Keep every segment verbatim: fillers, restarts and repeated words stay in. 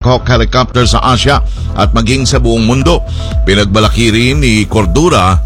Hawk helicopter sa Asia at maging sa buong mundo. Pinagbalaki rin ni Cordura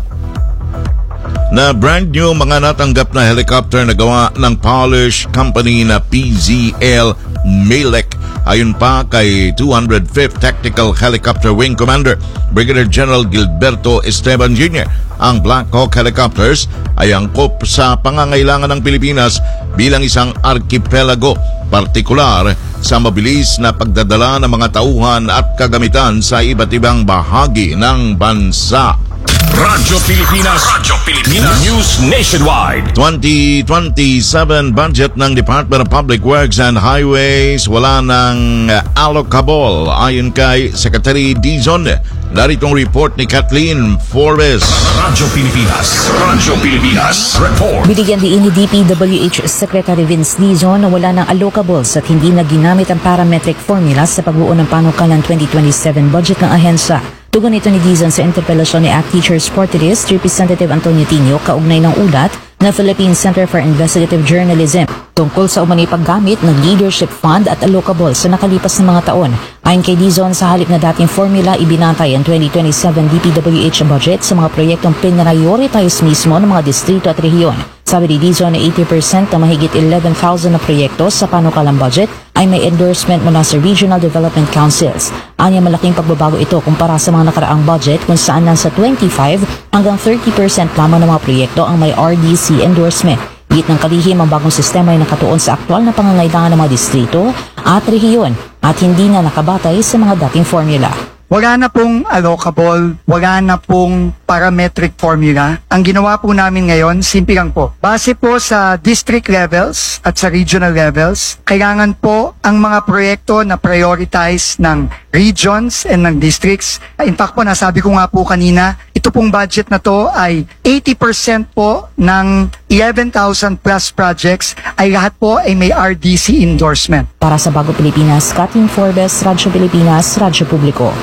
na brand new mga natanggap na helicopter na gawa ng Polish company na P Z L Malek. Ayon pa kay two hundred fifth Tactical Helicopter Wing Commander Brigadier General Gilberto Esteban Junior, ang Black Hawk helicopters ay angkop sa pangangailangan ng Pilipinas bilang isang archipelago, partikular sa mabilis na pagdadala ng mga tauhan at kagamitan sa iba't ibang bahagi ng bansa. Radyo Pilipinas, Radyo Pilipinas, News Nationwide. twenty twenty-seven budget ng Department of Public Works and Highways wala ng allocable ayon kay Secretary Dizon. Naritong report ni Kathleen Forbes. Radyo Pilipinas, Radyo Pilipinas, report. Binigyan din ni D P W H Secretary Vince Dizon na wala ng allocables at hindi na ginamit ang parametric formula sa pagbuo ng panukalang twenty twenty-seven budget ng ahensya. Tugon ito ni Dizon sa interpelasyon ni A C T Teachers Party List Representative Antonio Tino kaugnay ng ulat na Philippine Center for Investigative Journalism tungkol sa umano'y paggamit ng leadership fund at allocable sa nakalipas na mga taon. Ayon kay Dizon, sa halip na dating formula, ibinatay ang twenty twenty-seven D P W H budget sa mga proyektong pinrayoritize mismo ng mga distrito at rehiyon. Sabi ni Dizon na eighty percent na mahigit eleven thousand na proyekto sa panukalang budget ay may endorsement mula sa Regional Development Councils. Anya malaking pagbabago ito kumpara sa mga nakaraang budget kung saan nasa twenty-five hanggang thirty percent lamang ng mga proyekto ang may R D C endorsement. Git ng kalihim, ang bagong sistema ay nakatuon sa aktual na pangangailangan ng mga distrito at rehiyon at hindi na nakabatay sa mga dating formula. Wala na pong allocable, wala na pong parametric formula. Ang ginawa po namin ngayon, simple lang po. Base po sa district levels at sa regional levels, kailangan po ang mga proyekto na prioritize ng regions and ng districts. In fact po, nasabi ko nga po kanina, ito pong budget na to ay eighty percent po ng eleven thousand plus projects ay lahat po ay may R D C endorsement. Para sa Bago Pilipinas, Kathleen Forbes, Radyo Pilipinas, Radyo Publiko.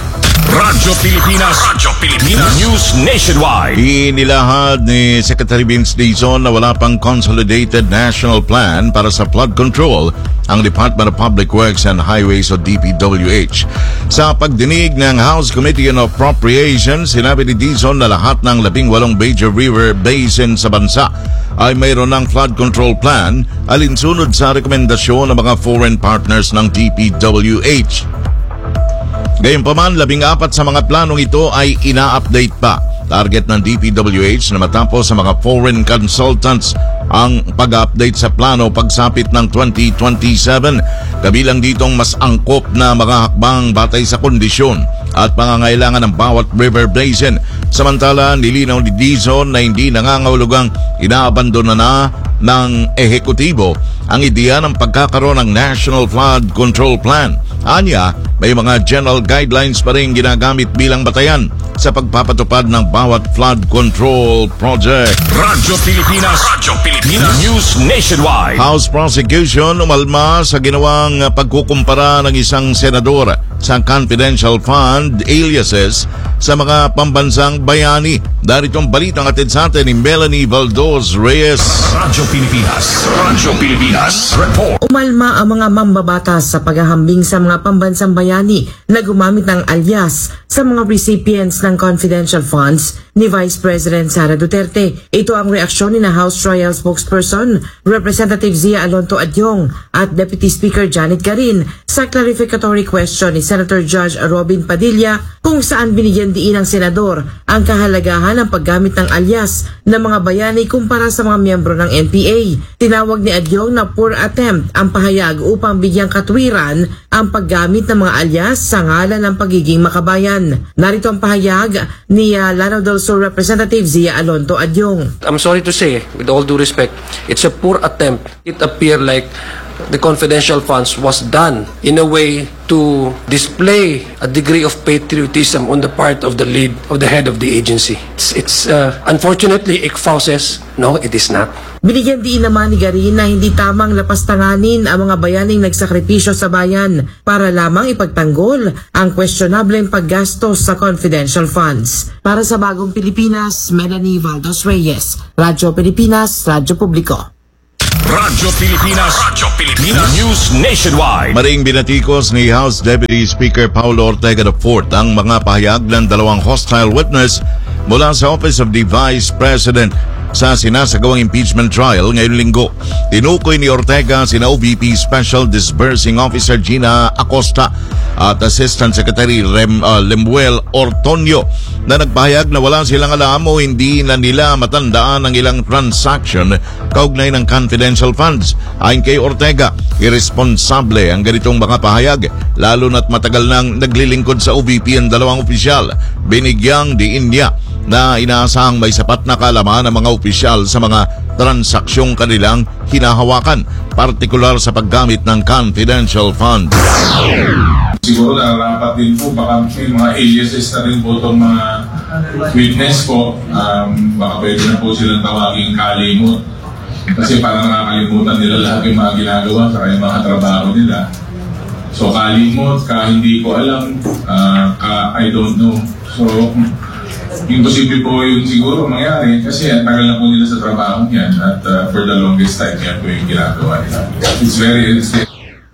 Radyo Pilipinas, Radyo Pilipinas, News Nationwide. Inilahad ni Secretary Vince Dizon na wala pang Consolidated National Plan para sa flood control ang Department of Public Works and Highways o D P W H. Sa pagdinig ng House Committee on Appropriations, sinabi ni Dizon na lahat ng labing walong major river basin sa bansa ay mayroon ng flood control plan alinsunod sa rekomendasyon ng mga foreign partners ng D P W H. Gayunpaman, labing apat sa mga planong ito ay ina-update pa. Target ng D P W H na matapos sa mga foreign consultants ang pag-update sa plano pagsapit ng twenty twenty-seven. Kabilang ditong mas angkop na mga hakbang batay sa kondisyon at pangangailangan ng bawat river basin. Samantala, nilinaw ni Dizon na hindi nangangahulugang inaabandona na ng ehekutibo ang ideya ng pagkakaroon ng National Flood Control Plan. Anya, may mga general guidelines pa rin ginagamit bilang batayan sa pagpapatupad ng bawat flood control project. Radyo Pilipinas, Radyo Pilipinas, News Nationwide. House prosecution umalma sa ginawang pagkukumpara ng isang senador sa confidential fund aliases sa mga pambansang bayani. Daritong balitang atid sa atin ni Melanie Valdos Reyes. Radyo Pilipinas, Radyo Pilipinas, report. Umalma ang mga mambabatas sa paghahambing sa mga pambansang bayani na gumamit ng alias sa mga recipients ng confidential funds ni Vice President Sara Duterte. Ito ang reaksyon ni na House Trial Spokesperson Representative Zia Alonto Adyong at Deputy Speaker Janet Garin sa clarificatory question ni Senator Judge Robin Padilla kung saan binigyan diin ng senador ang kahalagahan ng paggamit ng alias ng mga bayani kumpara sa mga miyembro ng N P A. Tinawag ni Adyong na poor attempt ang pahayag upang bigyang katwiran ang paggamit ng mga alias sa ngalan ng pagiging makabayan. Narito ang pahayag ni uh, Lanao del Sur Representative Zia Alonto Adyong. I'm sorry to say, with all due respect, it's a poor attempt. It appeared like the confidential funds was done in a way to display a degree of patriotism on the part of the lead of the head of the agency. It's, it's uh, unfortunately, I C F A O says, no, it is not. Binigyan din naman ni Garin na hindi tamang lapastanganin ang mga bayaning nagsakripisyo sa bayan para lamang ipagtanggol ang questionableng paggastos sa confidential funds. Para sa Bagong Pilipinas, Melanie Valdos Reyes, Radyo Pilipinas, Radyo Publiko. Radyo Pilipinas. Radyo Pilipinas. News Nationwide. Maring binatikos ni House Deputy Speaker Paulo Ortega the fourth ang mga pahayag ng dalawang hostile witness mula sa Office of the Vice President sa sinasagawang impeachment trial ngayong linggo. Tinukoy ni Ortega sina O V P Special Disbursing Officer Gina Acosta at Assistant Secretary Rem, uh, Lemuel Ortonio na nagpahayag na wala silang alam o hindi na nila matandaan ang ilang transaction kaugnay ng confidential funds. Ayon kay Ortega, irresponsable ang ganitong mga pahayag lalo na't matagal nang naglilingkod sa O V P ang dalawang opisyal. Binigyang diin niya na inaasahang may sapat na kaalaman ng mga opisyal sa mga transaksyong kanilang hinahawakan, partikular sa paggamit ng confidential funds. Siguro nararapat din po, baka may mga aliases na rin po itong mga witness po. Um, baka pwede na po silang tawaging kalimot. Kasi parang nakakalimutan nila lahat yung mga ginagawa sa yung mga trabaho nila. So kalimot, ka hindi ko alam, uh, ka I don't know. So imposible po yun siguro mangyari kasi ang tagal na po nila sa trabaho niyan at uh, for the longest time yan po yung ginagawa nila. It's very interesting.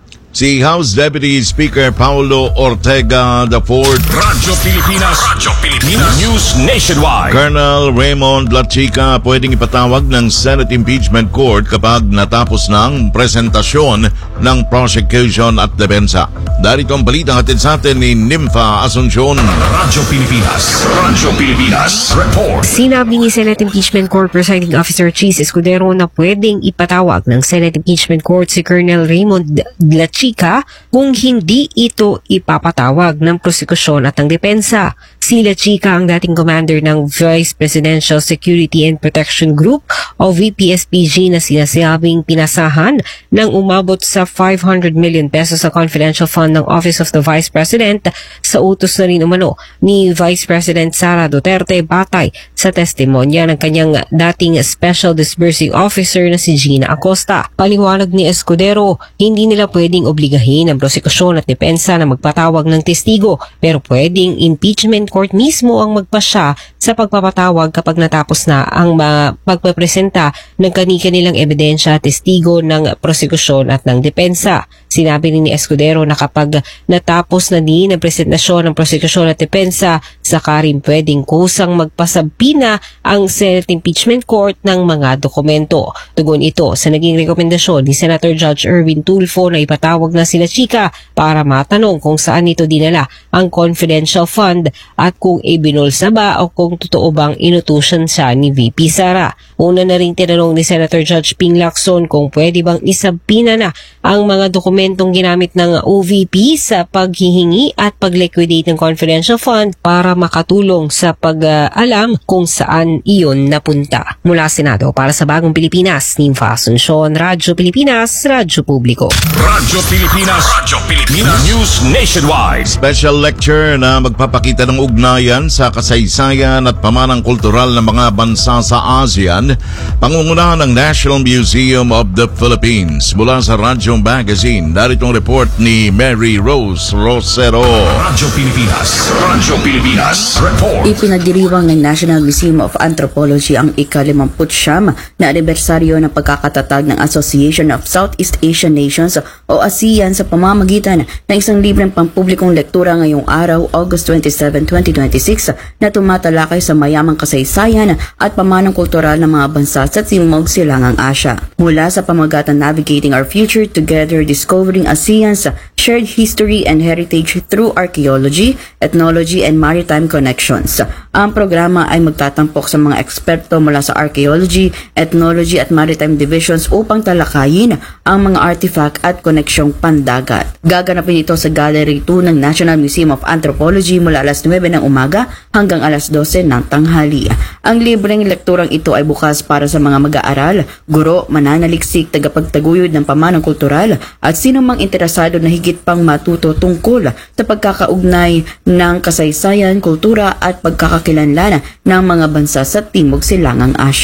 Si House Deputy Speaker Paulo Ortega the fourth. Radyo Pilipinas. Radyo Pilipinas. News Nationwide. Colonel Raymond Lachica pwedeng ipatawag ng Senate Impeachment Court kapag natapos na ang presentasyon ng prosecution at depensa. Darito ang balitang hatid sa atin ni Nympha Asuncion. Radyo Pilipinas. Radyo Pilipinas. Report. Sinabi ni Senate Impeachment Court Presiding Officer Chis Escudero na pwedeng ipatawag ng Senate Impeachment Court si Colonel Raymond Lachica kung hindi ito ipapatawag ng prosekusyon at ng depensa. Si Lachica ang dating commander ng Vice Presidential Security and Protection Group o V P S P G na sinasabing pinasahan ng umabot sa five hundred million pesos sa confidential fund ng Office of the Vice President sa utos na rin umano ni Vice President Sara Duterte batay sa testimonya ng kanyang dating Special Disbursing Officer na si Gina Acosta. Paliwanag ni Escudero, hindi nila pwedeng obligahin ang prosekusyon at depensa na magpatawag ng testigo pero pwedeng impeachment court mismo ang magpasya sa pagpapatawag kapag natapos na ang mga pagpapresenta ng kani-kanilang ebidensya at testigo ng prosekusyon at ng depensa. Sinabi rin ni Escudero na kapag natapos na din ang presentasyon ng prosekusyon at depensa, saka rin pwedeng kusang magpasabina ang Senate Impeachment Court ng mga dokumento. Tugon ito sa naging rekomendasyon ni Senator Judge Erwin Tulfo na ipatawag na sila Chica para matanong kung saan ito dinala ang confidential fund at kung ibinulsa ba o kung totoo bang inutusan siya ni V P Sara. Una na rin tinanong ni Senator Judge Ping Lacson kung pwede bang isabina na ang mga dokumentong ginamit ng O V P sa paghihingi at pag-liquidate ng confidential fund para makatulong sa pag-alam kung saan iyon napunta. Mula Senado para sa Bagong Pilipinas, Nympha Asuncion, Radyo Pilipinas, Radyo Publiko. Radyo Pilipinas. Radyo Pilipinas. News Nationwide. Special lecture na magpapakita ng ugnayan sa kasaysayan at pamanang kultural ng mga bansa sa ASEAN, pangungunahan ng National Museum of the Philippines. Mula sa Radyo Magazine, daritong report ni Mary Rose Rosero. Radyo Pilipinas. Radyo Pilipinas. Report. Ipinagdiriwang ng National Museum of Anthropology ang ika-limampu't siyam na anibersaryo ng pagkakatatag ng Association of Southeast Asian Nations o ASEAN sa pamamagitan ng isang libreng pampublikong lektura ngayong araw, August twenty-seven, twenty twenty-six, na tumatalakay sa mayamang kasaysayan at pamanang kultural ng mga bansa sa Timog Silangang Asya. Mula sa pamagatan Navigating Our Future Together, Discovering ASEAN's Shared History and Heritage Through Archaeology, Ethnology and Maritime Connections. Ang programa ay magtatampok sa mga eksperto mula sa Archaeology, Ethnology at Maritime Divisions upang talakayin ang mga artifact at koneksyong pandagat. Gaganapin ito sa Gallery two ng National Museum of Anthropology mula alas nuwebe ng umaga hanggang alas dose ng tanghali. Ang libreng lekturang ito ay bukas para sa mga mag-aaral, guro, mananaliksik, tagapagtaguyod ng pamanang kultural at sinumang interesado na higit pang matuto tungkol sa pagkakaugnay ng kasaysayan, kultura at pagkakakilanlan ng mga bansa sa Timog Silangang Asya.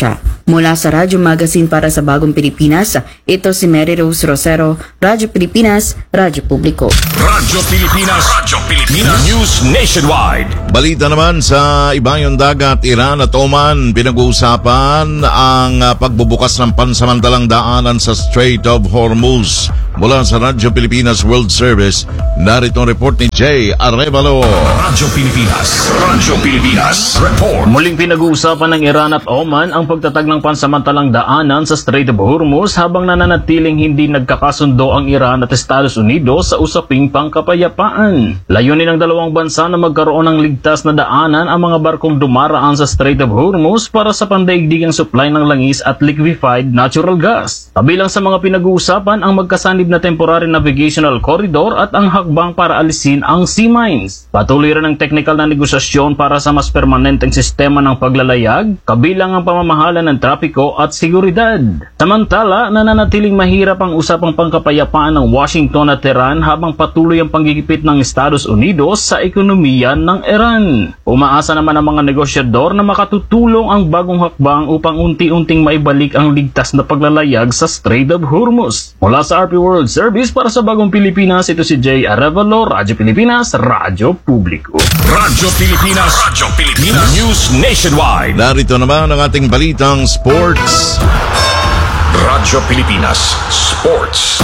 Mula sa Radyo Magazine para sa Bagong Pilipinas, ito si Mary Rose Rosero, Radyo Pilipinas, Radyo Publiko. Radyo Pilipinas, Radyo Pilipinas, News Nationwide. Balita naman sa ibayong dagat, Iran at Oman, pinag-uusapan ang uh, pagbubukas ng pansamantalang daanan sa Strait of Hormuz. Mula sa Radyo Pilipinas World Service, narito ang report ni Jay Arevalo. Radyo Pilipinas, Radyo Pilipinas, report. Muling pinag-uusapan ng Iran at Oman ang pagtatag ng pansamantalang daanan sa Strait of Hormuz habang nananatiling hindi nagkakasundo ang Iran at Estados Unidos sa usaping pangkapayapaan. Layunin ng dalawang bansa na magkaroon ng ligtas na daanan ang mga barkong dumaraan sa Strait of Hormuz para sa pandaigdigang supply ng langis at liquefied natural gas. Kabilang sa mga pinag-uusapan ang magkasanib na temporary navigational corridor at ang hakbang para alisin ang sea mines. Patuloy rin ang technical na negosasyon para sa mas permanenteng sistema ng paglalayag, kabilang ang pamamahala ng trapiko at seguridad. Samantala, nananatiling mahirap ang usapang pangkapayapaan ng Washington at Tehran habang patuloy ang panggigipit ng Estados Unidos sa ekonomiya ng Iran. Umaasa naman ang mga negosyador na makatutulong ang bagong hakbang upang unti-unting maibalik ang ligtas na paglalayag sa Strait of Hormuz. Mula sa R P World Service para sa Bagong Pilipinas, ito si Jay Arevalo, Radyo Pilipinas, Radyo Publiko. Radyo Pilipinas, Radyo Pilipinas, News Nationwide. Narito naman ang ating balitang sports. Radyo Pilipinas, Sports.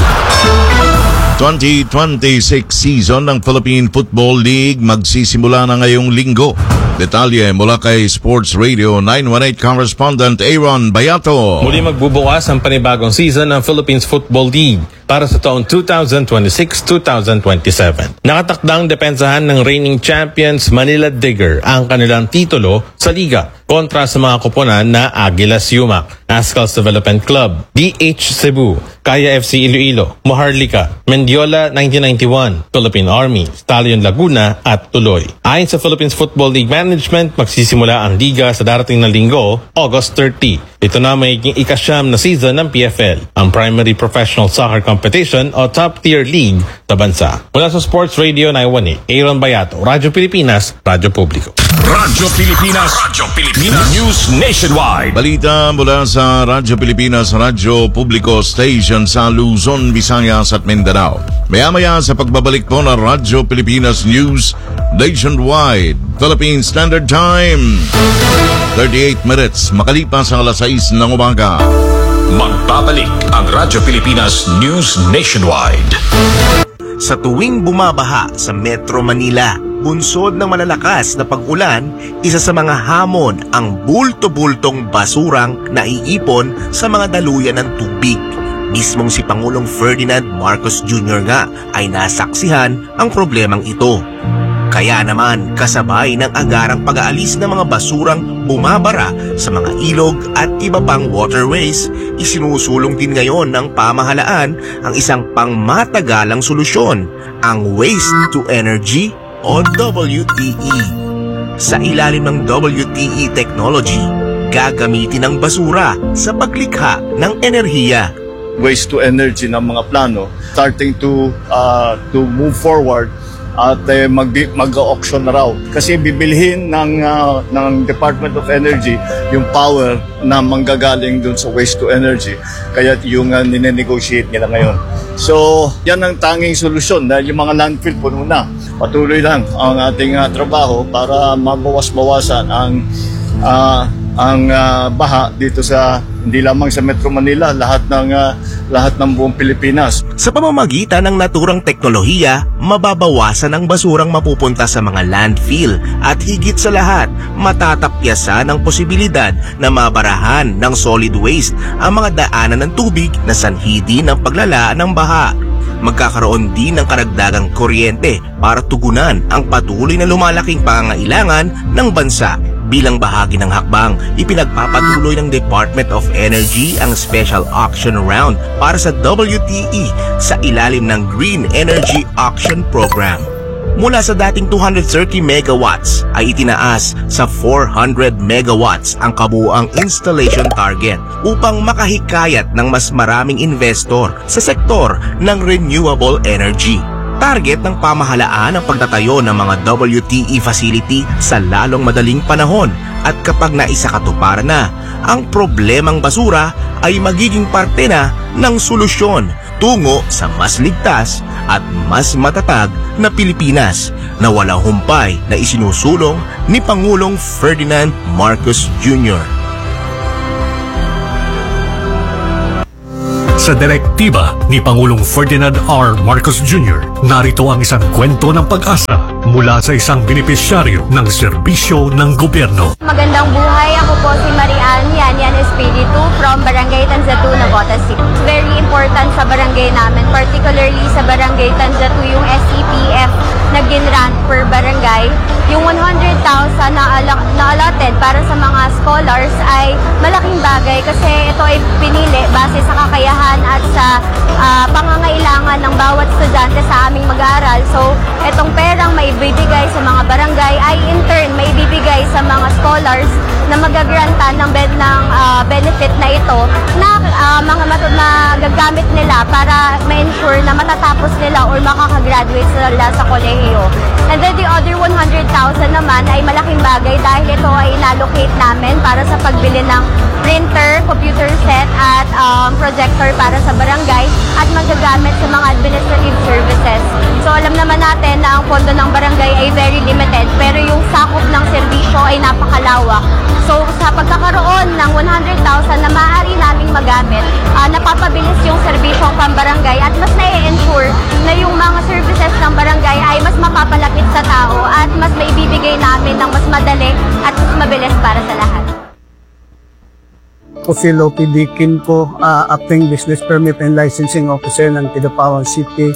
twenty twenty-six season ng Philippine Football League magsisimula na ngayong linggo. Detalye mula kay Sports Radio nine one eight correspondent Aaron Bayato. Muli magbubukas ang panibagong season ng Philippines Football League para sa taong twenty twenty-six twenty twenty-seven. Nakatakdang depensahan ng reigning champions Manila Digger ang kanilang titulo sa liga kontra sa mga koponan na Agilas Yumak, Ascals Development Club, D H Cebu, Kaya F C Iloilo, Maharlika, Mendiola nineteen ninety-one, Philippine Army, Stallion Laguna at Tuloy. Ayon sa Philippines Football League Management, magsisimula ang liga sa darating na linggo, August thirtieth. Ito na magiging ikasyam na season ng P F L, ang primary professional soccer competition o top-tier league sa bansa. Mula sa Sports Radio nine one eight, Aaron Bayato, Radyo Pilipinas, Radyo Publiko. Radyo Pilipinas, Radyo Pilipinas, News Nationwide. Balita mula sa Radyo Pilipinas, Radyo Publiko Station sa Luzon, Visayas at Mindanao. Maya-maya sa pagbabalik po ng Radyo Pilipinas News Nationwide, Philippine Standard Time, thirty-eight minutes, makalipas ang alas sais ng umaga. Magbabalik ang Radyo Pilipinas News Nationwide. Sa tuwing bumabaha sa Metro Manila, bunsod ng malalakas na pag-ulan, isa sa mga hamon ang bulto-bultong basurang naiipon sa mga daluyan ng tubig. Mismong si Pangulong Ferdinand Marcos Junior nga ay nasaksihan ang problemang ito. Kaya naman kasabay ng agarang pag-aalis ng mga basurang bumabara sa mga ilog at iba pang waterways, isinusulong din ngayon ng pamahalaan ang isang pangmatagalang solusyon, ang Waste to Energy o W T E. Sa ilalim ng W T E technology, gagamitin ang basura sa paglikha ng enerhiya. Waste to energy ng mga plano starting to uh, to move forward at uh, mag mag-auction na raw kasi bibilhin ng uh, ng Department of Energy yung power na manggagaling dun sa waste to energy, kaya yung uh, nine-negotiate nila ngayon. So yan ang tanging solusyon dahil yung mga landfill puno na. Patuloy lang ang ating uh, trabaho para mabawas-bawasan ang uh, ang uh, baha dito sa hindi lamang sa Metro Manila, lahat ng uh, lahat ng buong Pilipinas. Sa pamamagitan ng naturang teknolohiya, mababawasan ang basurang mapupunta sa mga landfill at higit sa lahat, matatapyasan ang posibilidad na mabarahan ng solid waste ang mga daanan ng tubig na sanhi din ng paglala ng baha. Magkakaroon din ng karagdagang kuryente para tugunan ang patuloy na lumalaking pangangailangan ng bansa. Bilang bahagi ng hakbang, ipinagpapatuloy ng Department of Energy ang special auction round para sa W T E sa ilalim ng Green Energy Auction Program. Mula sa dating two hundred thirty megawatts ay itinaas sa four hundred megawatts ang kabuuang installation target upang makahikayat ng mas maraming investor sa sektor ng renewable energy. Target ng pamahalaan ang pagtatayo ng mga W T E facility sa lalong madaling panahon at kapag naisakatuparan na, ang problemang basura ay magiging parte na ng solusyon tungo sa mas ligtas at mas matatag na Pilipinas na walang humpay na isinusulong ni Pangulong Ferdinand Marcos Junior Sa direktiba ni Pangulong Ferdinand R. Marcos Junior, narito ang isang kwento ng pag-asa mula sa isang benepisyaryo ng serbisyo ng gobyerno. Magandang buhay, ako po si Marian Yan Espiritu from Barangay Tanzatu, Navotas City. It's very important sa barangay namin, particularly sa Barangay Tanzatu, yung S E P F na ginrant per barangay. Yung one hundred thousand na, al- na allotted para sa mga scholars ay malaking bagay kasi ito ay pinili base sa kakayahan at sa uh, pangangailangan ng bawat estudyante sa aming mag-aaral. So, itong perang maibibigay sa mga barangay ay in turn maibibigay sa mga scholars na magagrantan ng, ben, ng uh, benefit na ito na uh, mga mat- magagamit nila para ma-ensure na matatapos nila or makakagraduate sila sa kolehiyo. And then the other one hundred thousand naman ay malaking bagay dahil ito ay inallocate namin para sa pagbili ng printer, computer set at um, projector para sa barangay at magagamit sa mga administrative services. So alam naman natin na ang pondo ng barangay ay very limited pero yung sakop ng serbisyo ay napakalawak. So sa pagkakaroon ng one hundred thousand na maaari naming magamit, uh, napapabilis yung serbisyong pambarangay at mas na-ensure na yung mga services ng barangay ay mas mapapalapit sa tao at mas maibibigay namin ng mas madali at mas mabilis para sa lahat. Ako si Loki Dikin po, uh, Acting Business Permit and Licensing Officer ng Kidapawan City.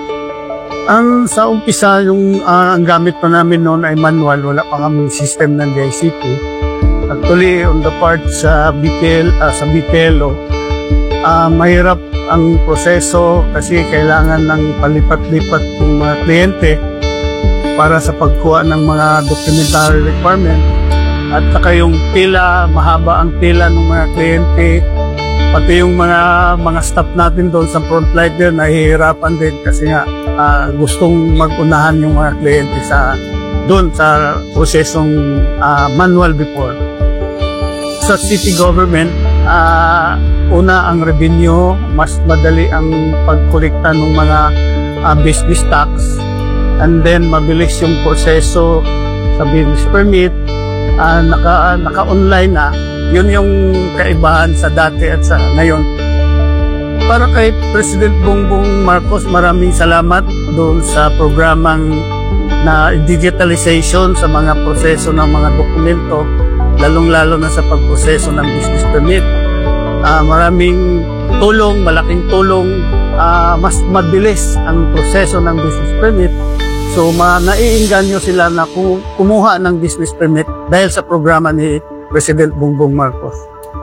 Ang sa umpisa, yung uh, ang gamit pa namin noon ay manual, wala pa kami system ng D I C T. Actually, on the part sa B P L, uh, sa B P L O, uh, mahirap ang proseso kasi kailangan ng palipat-lipat ng mga kliyente para sa pagkuha ng mga documentary requirement. At saka yung pila, mahaba ang pila ng mga kliyente, pati yung mga mga staff natin doon sa frontliner nahihirapan din kasi nga uh, gustong mag-unahan yung mga kliyente sa doon sa prosesong uh, manual before. Sa city government, uh, una ang revenue, mas madali ang pagkolekta ng mga uh, business tax, and then mabilis yung proseso sa business permit. Uh, naka, naka-online na, yun yung kaibahan sa dati at sa ngayon. Para kay President Bongbong Marcos, maraming salamat doon sa programang na digitalization sa mga proseso ng mga dokumento, lalong-lalo na sa pagproseso ng business permit. Uh, maraming tulong, malaking tulong, uh, mas mabilis ang proseso ng business permit. So, ma naiinganyo sila na kumuha ng business permit dahil sa programa ni President Bongbong Marcos.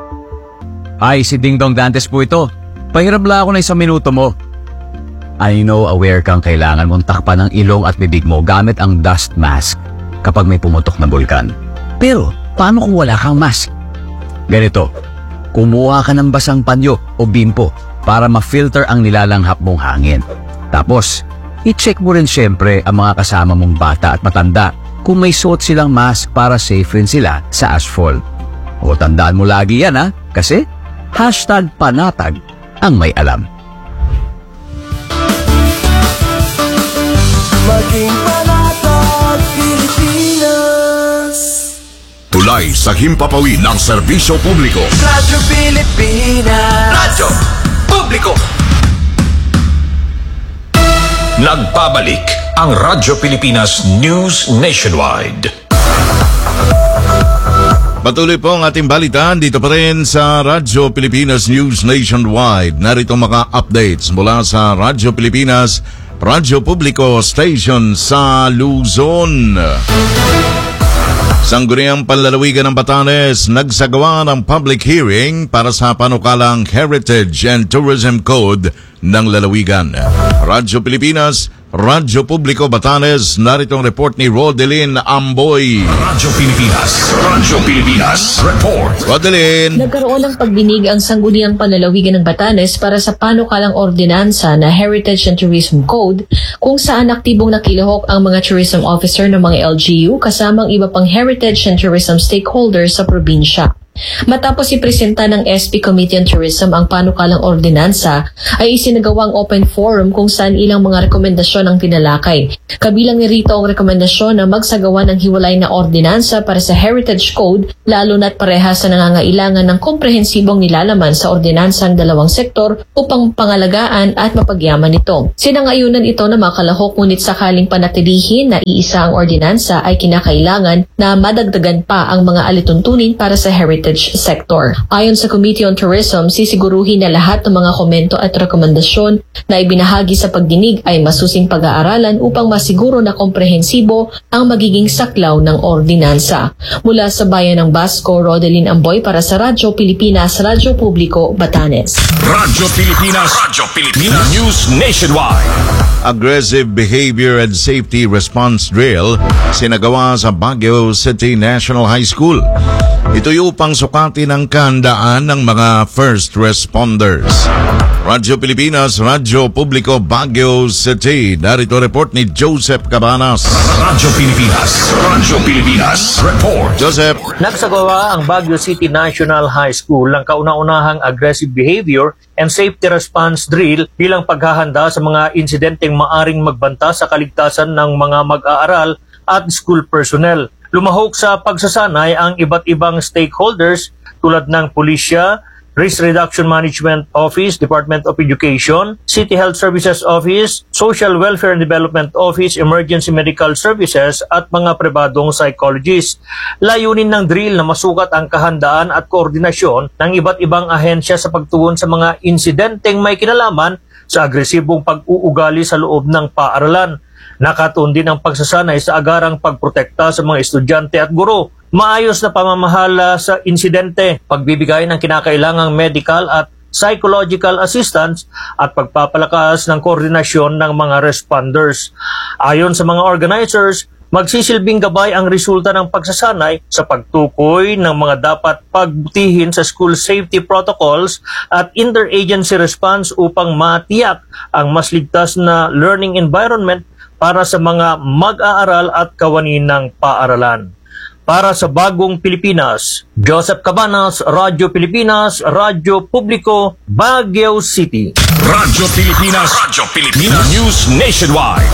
Ay, si Ding Dong Dantes po ito. Pahirap lang ako na isang minuto mo. I know aware kang kailangan mong takpan ng ilong at bibig mo gamit ang dust mask kapag may pumutok na bulkan. Pero, paano kung wala kang mask? Ganito, kumuha ka ng basang panyo o bimpo para ma-filter ang nilalanghap mong hangin. Tapos, i-check mo rin siyempre ang mga kasama mong bata at matanda kung may suot silang mask para safe rin sila sa asphalt. O tandaan mo lagi yan ha, kasi hashtag panatag ang may alam. Maging panatag Pilipinas. Tulay sa himpapawid ng serbisyo publiko. Radyo Pilipinas. Radyo Publiko. Nagbabalik ang Radyo Pilipinas News Nationwide. Patuloy po ang ating balitaan dito pa rin sa Radyo Pilipinas News Nationwide. Narito mga updates mula sa Radyo Pilipinas, Radyo Publiko Station sa Luzon. Sangguniang Panlalawigan ng Batanes nagsagawa ng public hearing para sa panukalang Heritage and Tourism Code ng lalawigan. Radyo Pilipinas, Radyo Publiko Batanes, narito ang report ni Rodelyn Amboy. Radyo Pilipinas, Radyo Pilipinas, report. Rodelyn. Nagkaroon ng pagdinig ang Sangguniang Panlalawigan ng Batanes para sa panukalang ordinansa na Heritage and Tourism Code kung saan aktibong nakilahok ang mga tourism officer ng mga L G U kasamang iba pang heritage and tourism stakeholders sa probinsya. Matapos ipresenta ng S P Committee on Tourism ang panukalang ordinansa, ay isinagawang open forum kung saan ilang mga rekomendasyon ang tinalakay. Kabilang nirito ang rekomendasyon na magsagawa ng hiwalay na ordinansa para sa Heritage Code, lalo na't parehas sa nangangailangan ng komprehensibong nilalaman sa ordinansang dalawang sektor upang pangalagaan at mapagyaman nito. Sinangayunan ito na makalahok, ngunit sakaling panatilihin na iisa ang ordinansa ay kinakailangan na madagdagan pa ang mga alituntunin para sa heritage sector. Ayon sa Committee on Tourism, sisiguruhin na lahat ng mga komento at rekomendasyon na ibinahagi sa pagdinig ay masusing pag-aaralan upang masiguro na komprehensibo ang magiging saklaw ng ordinansa. Mula sa bayan ng Basco, Rodelyn Amboy para sa Radyo Pilipinas, Radyo Publiko, Batanes. Radyo Pilipinas, Radyo Pilipinas, News Nationwide. Aggressive Behavior and Safety Response Drill sinagawa sa Baguio City National High School. Ito'y upang sukatin ang kahandaan ng mga first responders. Radyo Pilipinas, Radyo Publiko, Baguio City. Narito report ni Joseph Cabanas. Radyo Pilipinas, Radyo Pilipinas, report. Joseph. Nagsagawa ang Baguio City National High School ng kauna-unahang aggressive behavior and safety response drill bilang paghahanda sa mga insidenteng maaring magbanta sa kaligtasan ng mga mag-aaral at school personnel. Lumahok sa pagsasanay ang iba't ibang stakeholders tulad ng Pulisya, Risk Reduction Management Office, Department of Education, City Health Services Office, Social Welfare and Development Office, Emergency Medical Services at mga pribadong psychologists. Layunin ng drill na masukat ang kahandaan at koordinasyon ng iba't ibang ahensya sa pagtugon sa mga insidenteng may kinalaman sa agresibong pag-uugali sa loob ng paaralan. Nakatuon din ang pagsasanay sa agarang pagprotekta sa mga estudyante at guro, maayos na pamamahala sa insidente, pagbibigay ng kinakailangang medical at psychological assistance at pagpapalakas ng koordinasyon ng mga responders. Ayon sa mga organizers, magsisilbing gabay ang resulta ng pagsasanay sa pagtukoy ng mga dapat pagbutihin sa school safety protocols at interagency response upang matiyak ang mas ligtas na learning environment para sa mga mag-aaral at kawani ng paaralan. Para sa Bagong Pilipinas, Joseph Cabanas, Radyo Pilipinas, Radyo Publiko, Baguio City. Radyo Pilipinas, Radyo Pilipinas, News Nationwide.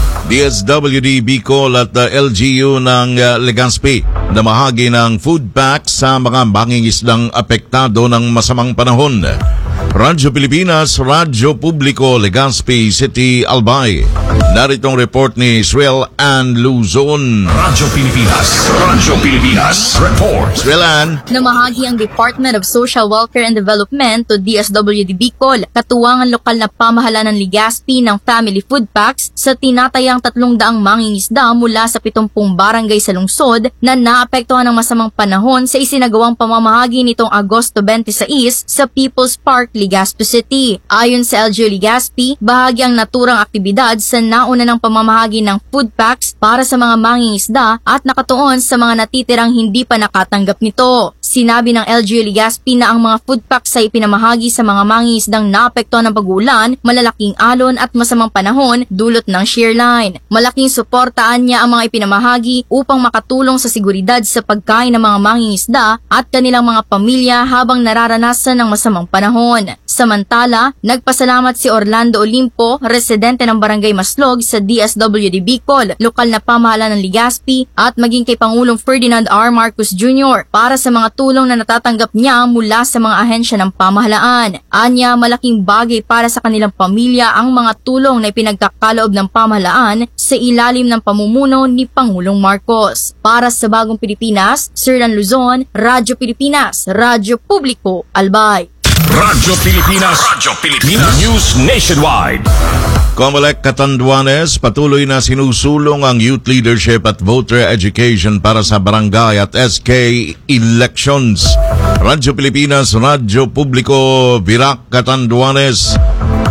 D S W D Bicol at uh, L G U ng uh, Legazpi na mahagi ng food packs sa mga mangingisdang apektado ng masamang panahon. Radyo Pilipinas, Radyo Publiko, Legazpi City, Albay. Naritong report ni Israel Ann Luzon. Radyo Pilipinas, Radyo Pilipinas, report. Israel Ann. Namahagi ang Department of Social Welfare and Development to D S W D Bicol, katuwang ang lokal na pamahalaan ng Legazpi ng family food packs sa tinatayang tatlong daang mangingisda mula sa pitumpung barangay sa lungsod na naapektuhan ng masamang panahon sa isinagawang pamamahagi nitong Agosto twenty-sais sa People's Park, Legazpi City. Ayon sa L G U Legazpi, bahagi ang naturang aktibidad sa nauna ng pamamahagi ng food packs para sa mga mangingisda at nakatuon sa mga natitirang hindi pa nakatanggap nito. Sinabi ng L G U Legazpi na ang mga food packs ay pinamahagi sa mga mangingisdang naapektuhan ng pag-ulan, malalaking alon at masamang panahon dulot ng shearline. Malaking suportaan niya ang mga ipinamahagi upang makatulong sa seguridad sa pagkain ng mga mangingisda at kanilang mga pamilya habang nararanasan ng masamang panahon. Samantala, nagpasalamat si Orlando Olimpo, residente ng Barangay Maslog sa D S W D Bicol, lokal na pamahalaan ng Legazpi at maging kay Pangulong Ferdinand R. Marcos Junior para sa mga tulong na natatanggap niya mula sa mga ahensya ng pamahalaan. Anya, malaking bagay para sa kanilang pamilya ang mga tulong na ipinagkakaloob ng pamahalaan sa ilalim ng pamumuno ni Pangulong Marcos. Para sa Bagong Pilipinas, Sirlan Luzon, Radyo Pilipinas, Radyo Publiko, Albay. Radyo Pilipinas, Radyo Pilipinas, News Nationwide. Comelec Catanduanes, patuloy na sinusulong ang youth leadership at voter education para sa barangay at S K elections. Radyo Pilipinas, Radyo Publiko, Virac, Catanduanes.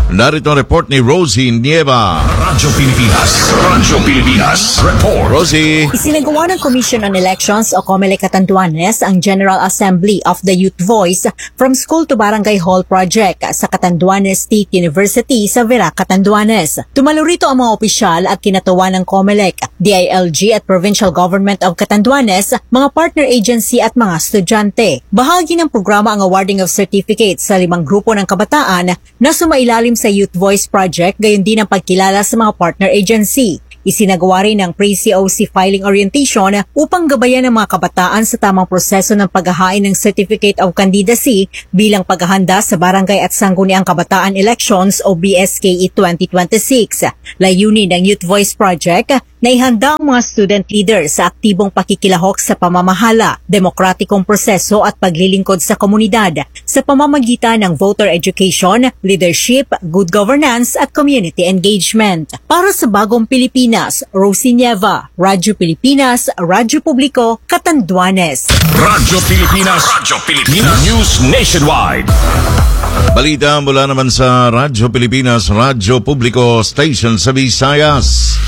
Narito ang report ni Rosie Nieva. Radyo Pilipinas. Radyo Pilipinas. Report. Rosie. Isinagawa ng Commission on Elections o COMELEC Catanduanes ang General Assembly of the Youth Voice from School to Barangay Hall Project sa Catanduanes State University sa Verac, Catanduanes. Tumalo rito ang mga opisyal at kinatuwa ng COMELEC, D I L G at Provincial Government of Catanduanes, mga partner agency at mga estudyante. Bahagi ng programa ang awarding of certificates sa limang grupo ng kabataan na sumailalim sa Youth Voice Project, gayon din ang pagkilala sa mga partner agency. Isinagawa rin ng pre-C O C filing orientation upang gabayan ng mga kabataan sa tamang proseso ng paghahain ng Certificate of Candidacy bilang paghahanda sa Barangay at Sangguniang Kabataan Elections o B S K E twenty twenty-six. Layunin ng Youth Voice Project na ihanda ang mga student leaders sa aktibong pakikilahok sa pamamahala, demokratikong proseso at paglilingkod sa komunidad sa pamamagitan ng voter education, leadership, good governance at community engagement. Para sa Bagong Pilipinas, Rosie Nieva, Radyo Pilipinas, Radyo Publiko, Catanduanes. Radyo Pilipinas. Radyo Pilipinas. News Nationwide. Balita mula naman sa Radyo Pilipinas, Radyo Publiko Station sa Visayas.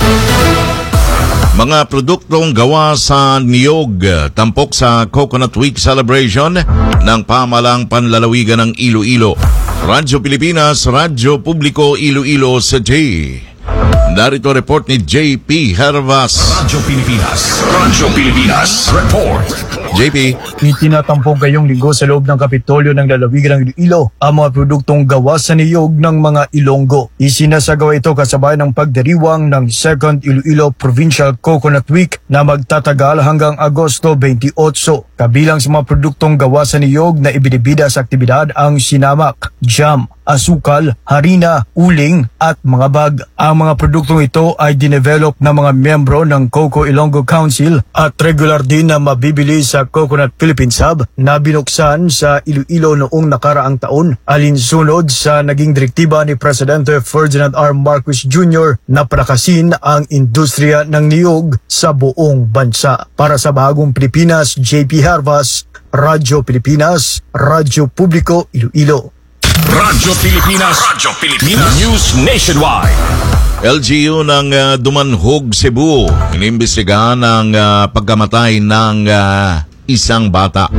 Mga produktong gawa sa niyog, tampok sa Coconut Week celebration ng pamalang panlalawigan ng Iloilo. Radyo Pilipinas, Radyo Publiko, Iloilo City. Narito report ni J P Hervas. Radyo Pilipinas. Radyo Pilipinas. Report. J P. Itinatampok ngayong linggo sa loob ng Kapitolyo ng lalawigan ng Iloilo ang mga produktong gawa sa niyog ng mga Ilonggo. Isinasagawa ito kasabay ng pagdiriwang ng second Iloilo Provincial Coconut Week na magtatagal hanggang Agosto twenty-eight. Kabilang sa mga produktong gawa sa niyog na ibinibida sa aktibidad ang sinamak, jam, asukal, harina, uling at mga bag. Ang mga produktong ito ay dinevelop ng mga miyembro ng Coco Ilonggo Council at regular din na mabibili sa Coconut Philippines Hub na binuksan sa Iloilo noong nakaraang taon, alinsunod sa naging direktiba ni Presidente Ferdinand R. Marcos Junior na palakasin ang industriya ng niyog sa buong bansa. Para sa Bagong Pilipinas, J P Hervas, Radyo Pilipinas, Radyo Publiko, Iloilo. Radyo Pilipinas. Radyo Pilipinas. News Nationwide. L G U ng uh, Dumanhog, Cebu, inimbestigahan ang uh, pagkamatay ng uh, isang bata.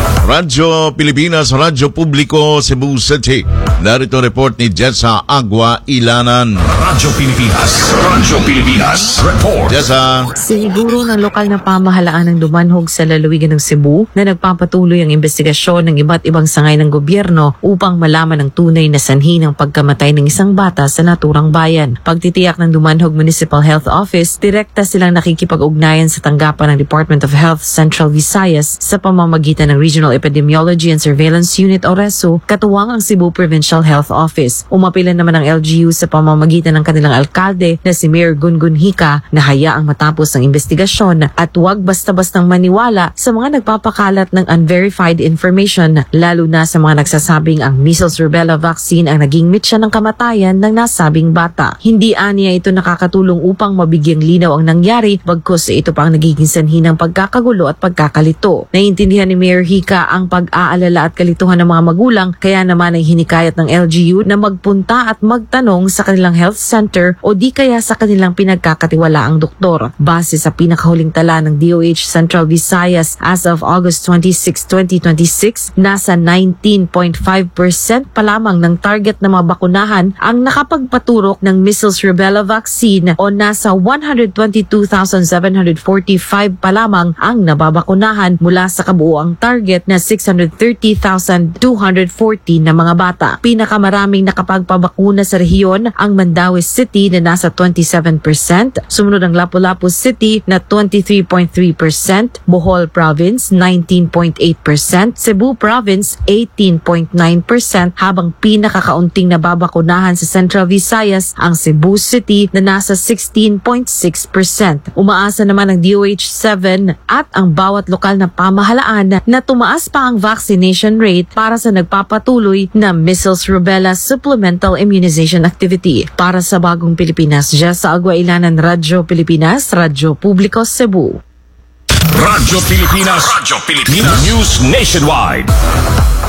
Radyo Pilipinas, Radyo Publiko, Cebu City. Narito report ni Jessa Agua Ilanan. Radyo Pilipinas. Radyo Pilipinas. Report. Jessa. Siniguro ng lokal na pamahalaan ng Dumanhog sa lalawigan ng Cebu na nagpapatuloy ang investigasyon ng iba't ibang sangay ng gobyerno upang malaman ang tunay na sanhi ng pagkamatay ng isang bata sa naturang bayan. Pagtitiyak ng Dumanhog Municipal Health Office, direkta silang nakikipag-ugnayan sa tanggapan ng Department of Health Central Visayas sa pamamagitan ng Regional Epidemiology and Surveillance Unit o R E S U, katuwang ang Cebu Provincial Health Office. Umapilan naman ang L G U sa pamamagitan ng kanilang alkalde na si Mayor Gungun Hika na hayaang matapos ang investigasyon at huwag basta-bastang maniwala sa mga nagpapakalat ng unverified information, lalo na sa mga nagsasabing ang measles rubella vaccine ang naging mitsa ng kamatayan ng nasabing bata. Hindi aniya ito nakakatulong upang mabigyang linaw ang nangyari, bagkus ito pa ang nagiging sanhi ng pagkakagulo at pagkakalito. Naiintindihan ni Mayor Hika ang pag-aalala at kalituhan ng mga magulang, kaya naman ay hinikayat ng L G U na magpunta at magtanong sa kanilang health center o di kaya sa kanilang pinagkakatiwalaang doktor. Base sa pinakahuling tala ng D O H Central Visayas as of August twenty-sixth, twenty twenty-six, nasa nineteen point five percent pa lamang ng target na mga bakunahan ang nakapagpaturok ng measles rubella vaccine o nasa one hundred twenty-two thousand seven hundred forty-five pa lamang ang nababakunahan mula sa kabuuang target na six hundred thirty thousand two hundred forty na mga bata. Pinakamaraming nakapagpabakuna sa rehiyon ang Mandaue City na nasa twenty-seven percent, sumunod ang Lapu-Lapu City na twenty-three point three percent, Bohol Province nineteen point eight percent, Cebu Province eighteen point nine percent, habang pinakakaunting nababakunahan sa Central Visayas ang Cebu City na nasa sixteen point six percent. Umaasa naman ang D O H seven at ang bawat lokal na pamahalaan na tumaas pa ang vaccination rate para sa nagpapatuloy na measles rubella supplemental immunization activity. Para sa Bagong Pilipinas, Jessa Agua Ilanan, Radyo Pilipinas, Radyo Publiko, Cebu. Radyo Pilipinas. Radyo Pilipinas. News Nationwide.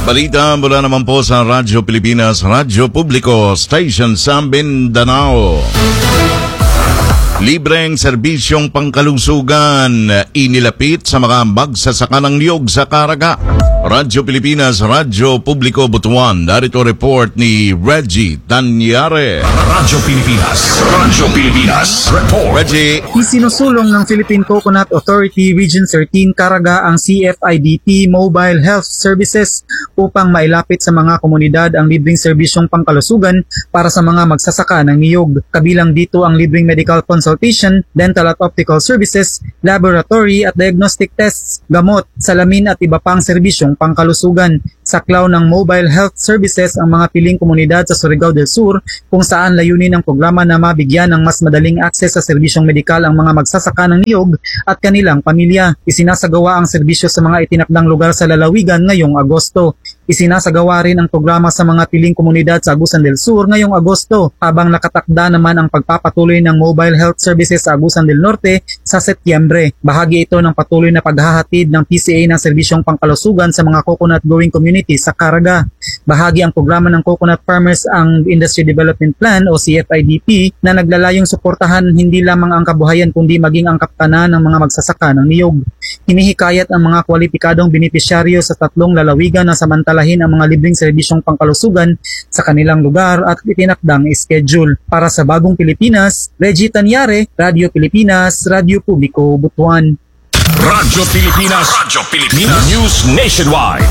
Balita mula naman po sa Radyo Pilipinas, Radyo Publiko, Station sa Mindanao. Libreng serbisyong pangkalusugan inilapit sa mga magsasaka ng niyog sa Caraga. Radyo Pilipinas, Radyo Publiko, Butuan. Narito report ni Reggie Tanyare. Radyo Pilipinas, Radyo Pilipinas, report. Reggie. Isinusulong ng Philippine Coconut Authority Region thirteen Caraga ang C F I D P Mobile Health Services upang mailapit sa mga komunidad ang libreng serbisyong pangkalusugan para sa mga magsasaka ng niyog. Kabilang dito ang libreng medical consultation, dental at optical services, laboratory at diagnostic tests, gamot, salamin at iba pang serbisyong pangkalusugan. Saklaw ng Mobile Health Services ang mga piling komunidad sa Surigao del Sur kung saan layunin ng programa na mabigyan ng mas madaling akses sa serbisyong medikal ang mga magsasaka ng niyog at kanilang pamilya. Isinasagawa ang serbisyo sa mga itinakdang lugar sa lalawigan ngayong Agosto. Isinasagawa rin ang programa sa mga piling komunidad sa Agusan del Sur ngayong Agosto, habang nakatakda naman ang pagpapatuloy ng Mobile Health Services sa Agusan del Norte sa Setyembre. Bahagi ito ng patuloy na paghahatid ng P C A ng serbisyong pangkalusugan sa mga coconut growing community sa Caraga. Bahagi ang programa ng Coconut Farmers ang Industry Development Plan o C F I D P na naglalayong suportahan hindi lamang ang kabuhayan kundi maging ang kaptanan ng mga magsasaka ng niyog. Hinihikayat ang mga kwalipikadong benepisyaryo sa tatlong lalawigan na samantalahin ang mga libreng serbisyong pangkalusugan sa kanilang lugar at itinakdang schedule. Para sa Bagong Pilipinas, Reggie Tanyare, Radyo Pilipinas, Radyo Publiko, Butuan. Radyo Pilipinas, Radyo Pilipinas, News Nationwide.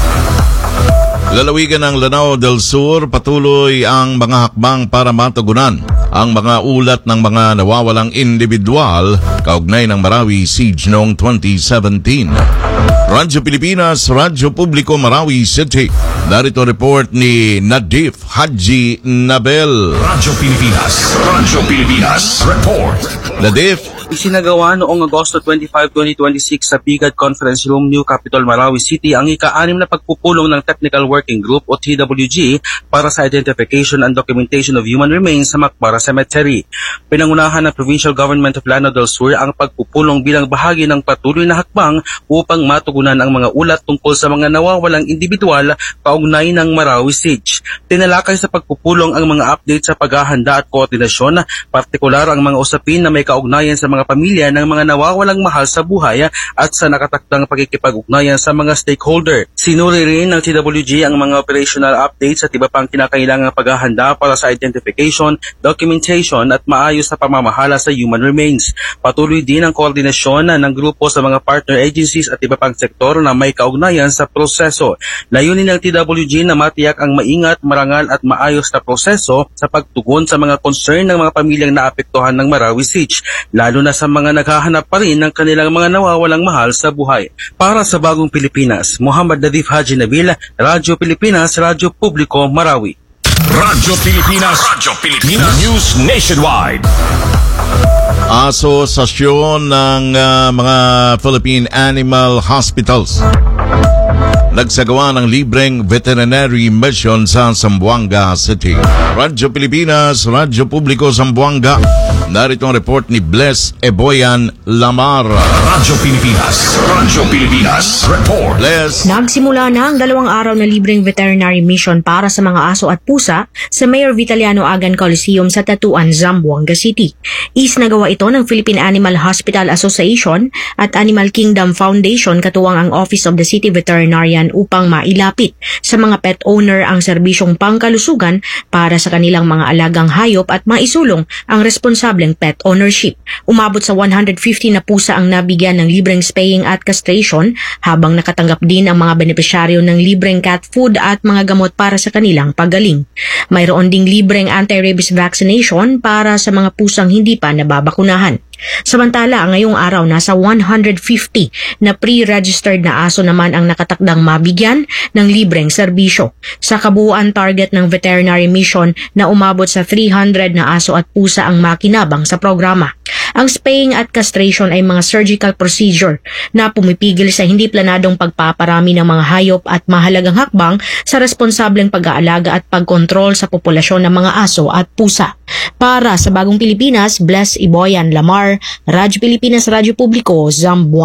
Lalawigan ng Lanao del Sur, patuloy ang mga hakbang para matugunan ang mga ulat ng mga nawawalang individual kaugnay ng Marawi siege noong twenty seventeen. Radyo Pilipinas, Radyo Publiko, Marawi City. Narito report ni Nadif Haji Nabel. Radyo Pilipinas, Radyo Pilipinas, report. Nadif. Isinagawa noong Agosto twenty-fifth, twenty twenty-six sa Bigad Conference Room, New Capital, Marawi City ang ika-anim na pagpupulong ng Technical Working Group o T W G para sa identification and documentation of human remains sa Macbara Cemetery. Pinangunahan ng Provincial Government of Lanao del Sur ang pagpupulong bilang bahagi ng patuloy na hakbang upang matugunan ang mga ulat tungkol sa mga nawawalang individual kaugnay ng Marawi Siege. Tinalakay sa pagpupulong ang mga update sa paghahanda at koordinasyon, partikular ang mga usapin na may kaugnayan sa mga pamilya ng mga nawawalang mahal sa buhay at sa nakatakdang pakikipag-ugnayan sa mga stakeholder. Sinuri rin ng T W G ang mga operational updates at iba pang kinakailangang paghahanda para sa identification, documentation at maayos na pamamahala sa human remains. Patuloy din ang koordinasyon ng grupo sa mga partner agencies at iba pang sektor na may kaugnayan sa proseso. Layunin ng T W G na matiyak ang maingat, marangal at maayos na proseso sa pagtugon sa mga concern ng mga pamilyang naapektuhan ng Marawi Siege, lalo na sa mga naghahanap pa rin ng kanilang mga nawawalang mahal sa buhay. Para sa Bagong Pilipinas, Muhammad Nadif Haji Nabil, Radyo Pilipinas, Radyo Publiko, Marawi. Radyo Pilipinas, Radyo Pilipinas, News Nationwide. Asosasyon ng uh, mga Philippine Animal Hospitals nagsagawa ng libreng veterinary mission sa Zamboanga City. Radyo Pilipinas, Radyo Publiko, Zamboanga. Narito ang report ni Bless Eboyan Lamar. Radyo Pilipinas, Radyo Pilipinas, report. Bless. Nagsimula na ang dalawang araw na libreng veterinary mission para sa mga aso at pusa sa Mayor Vitaliano Agan Coliseum sa Tatuan, Zamboanga City. Isnagawa ito ng Philippine Animal Hospital Association at Animal Kingdom Foundation katuwang ang Office of the City Veterinarian upang mailapit sa mga pet owner ang serbisyong pangkalusugan para sa kanilang mga alagang hayop at maisulong ang responsableng pet ownership. Umabot sa one hundred fifty na pusa ang nabigyan ng libreng spaying at castration, habang nakatanggap din ang mga benepisyaryo ng libreng cat food at mga gamot para sa kanilang paggaling. Mayroon ding libreng anti-rabies vaccination para sa mga pusang hindi pa nababakunahan. Samantala, ngayong araw nasa one hundred fifty na pre-registered na aso naman ang nakatakdang mabigyan ng libreng serbisyo. Sa kabuuan target ng veterinary mission na umabot sa three hundred na aso at pusa ang makinabang sa programa. Ang spaying at castration ay mga surgical procedure na pumipigil sa hindi planadong pagpaparami ng mga hayop at mahalagang hakbang sa responsableng pag-aalaga at pagkontrol sa populasyon ng mga aso at pusa. Para sa Bagong Pilipinas, Bless Eboyan Lamar, Radyo Pilipinas, Radyo Publiko, Zamboanga.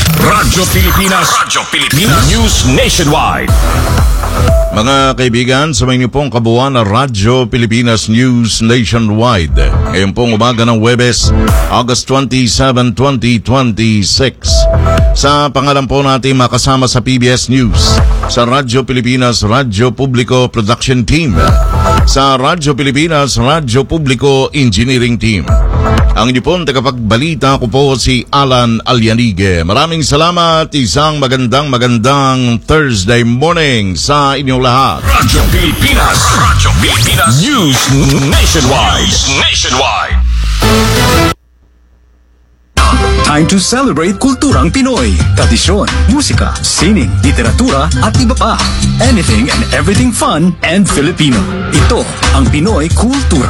Radyo Pilipinas. Radyo Pilipinas. News Nationwide. Mga kaibigan, sa mga pong kabuuan na Radyo Pilipinas News Nationwide. Ngayon pong umaga ng Huwebes, August twenty-seventh, twenty twenty-six. Sa pangalan po natin makasama sa P B S News, sa Radyo Pilipinas Radyo Publiko Production Team, sa Radyo Pilipinas Radyo Publiko Engineering Team. Ang inyo pong tagapagbalita ko po si Alan Alianige. Maraming salamat. Isang magandang magandang Thursday morning sa inyong lahat. Radyo Pilipinas. Radyo Pilipinas. News Nationwide. Nationwide. Time to celebrate kulturang Pinoy. Tradisyon, musika, sining, literatura at iba pa. Anything and everything fun and Filipino. Ito ang Pinoy Kultura.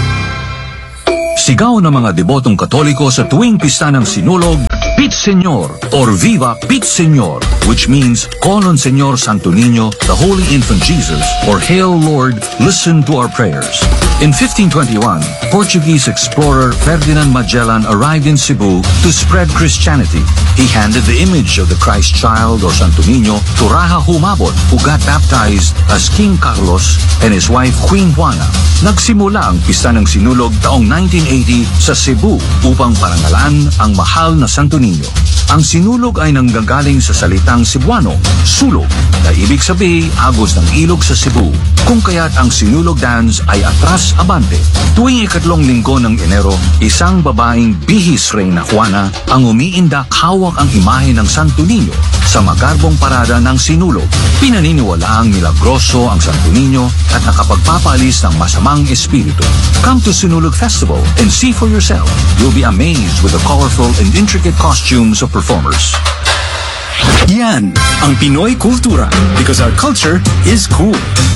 Sigaw ng mga debotong Katoliko sa tuwing pista ng Sinulog, Pit Señor or Viva Pit Señor, which means call on Señor Santo Niño, the Holy Infant Jesus, or Hail Lord, listen to our prayers. In fifteen twenty-one, Portuguese explorer Ferdinand Magellan arrived in Cebu to spread Christianity. He handed the image of the Christ child or Santo Niño to Raja Humabon, who got baptized as King Carlos and his wife Queen Juana. Nagsimula ang pista ng Sinulog taong nineteen eighty sa Cebu upang parangalan ang mahal na Santo Niño. Ang Sinulog ay nanggagaling sa salitang Cebuano, sulog, na ibig sabihin agos ng ilog sa Cebu, kung kaya't ang Sinulog dance ay atras abante. Tuwing ikatlong linggo ng Enero, isang babaeng bihis reyna Juana ang umiindak hawak ang imahe ng Santo Niño sa magarbong parada ng Sinulog. Pinaniniwalaang milagroso ang Santo Niño at nakapagpapalis ng masamang espiritu. Come to Sinulog Festival and see for yourself. You'll be amazed with the colorful and intricate costumes of performers. Yan ang Pinoy Kultura, because our culture is cool.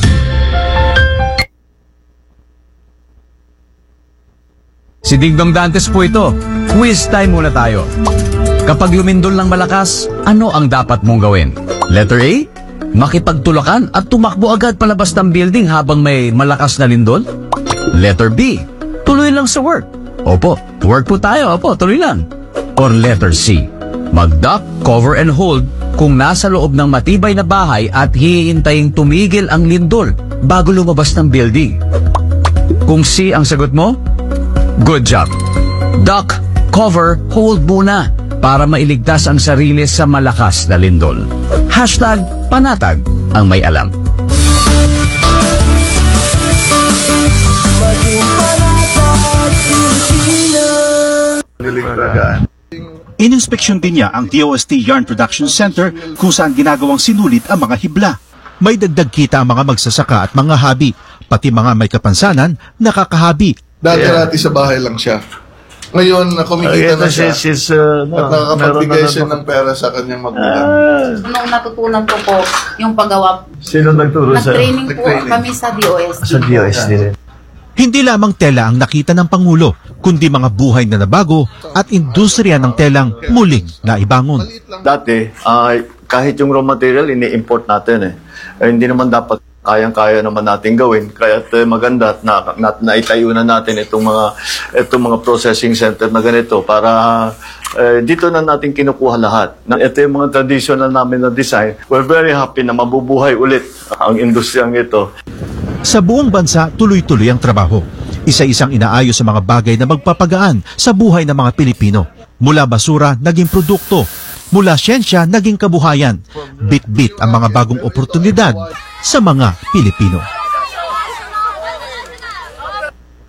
Si Dingdong Dantes po ito. Quiz time muna tayo. Kapag lumindol ng malakas, ano ang dapat mong gawin? Letter A, makipagtulakan at tumakbo agad palabas ng building habang may malakas na lindol? Letter B, tuloy lang sa work. Opo, work po tayo. Opo, tuloy lang. Or letter C, mag-duck, cover and hold kung nasa loob ng matibay na bahay at hihintayin tumigil ang lindol bago lumabas ng building. Kung C ang sagot mo, good job. Duck, cover, hold muna para mailigtas ang sarili sa malakas na lindol. Hashtag panatag ang may alam. Ininspeksyon din niya ang D O S T Yarn Production Center kung saan ginagawang sinulit ang mga hibla. May dagdag kita ang mga magsasaka at mga habi, pati mga may kapansanan, nakakahabi. Dati-dati sa bahay lang siya. Ngayon, kumikita na siya she's, uh, no, at nakakapagbigay na, siya na, ng pera sa kanyang magulang. Ah. Nung natutunan ko po yung paggawa, Sino nagturo sa nag-training po kami sa D O S T. Sa D O S T rin. Hindi lamang tela ang nakita ng Pangulo, kundi mga buhay na nabago at industriya ng telang muling naibangon. Dati, uh, kahit yung raw material, ini-import natin eh. eh hindi naman dapat kayang-kaya naman natin gawin. Kaya uh, maganda na, na naitayo na natin itong mga itong mga processing center na ganito para uh, dito na natin kinukuha lahat. Na ito yung mga traditional namin na design. We're very happy na mabubuhay ulit ang industriyang ito. Sa buong bansa, tuloy-tuloy ang trabaho. Isa-isang inaayos sa mga bagay na magpapagaan sa buhay ng mga Pilipino. Mula basura, naging produkto. Mula siyensya, naging kabuhayan. Bit-bit ang mga bagong oportunidad sa mga Pilipino.